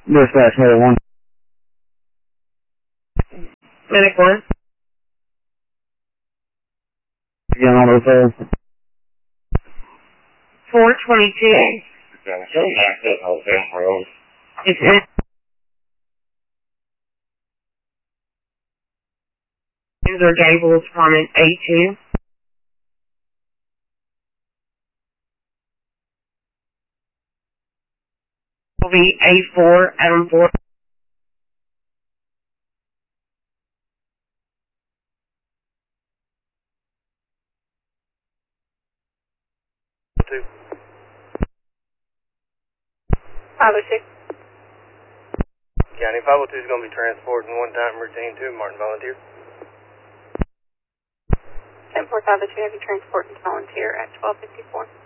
Dispatch Medic 1. Medic 1. Again on the phone. 422. It's in. User Gables from an A2. Will be A4, Adam 4. Two. 506. County 502 is going to be transporting one-time routine to Martin Volunteer. 74502 Heavy Transport and Volunteer at 1254.